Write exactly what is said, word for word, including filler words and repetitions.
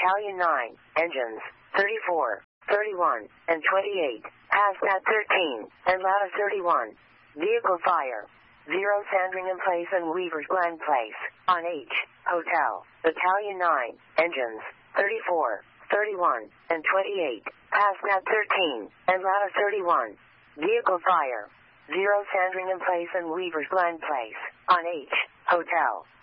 Battalion nine, engines, thirty-four, thirty-one, and twenty-eight, hazmat thirteen, and ladder thirty-one. Vehicle fire. Zero Sandringham Place and Weaver's Glen Place, on H, Hotel, Battalion nine, engines, thirty-four, thirty-one, and twenty-eight, hazmat thirteen, and ladder thirty-one. Vehicle fire. Zero Sandringham Place and Weaver's Glen Place, on H, Hotel,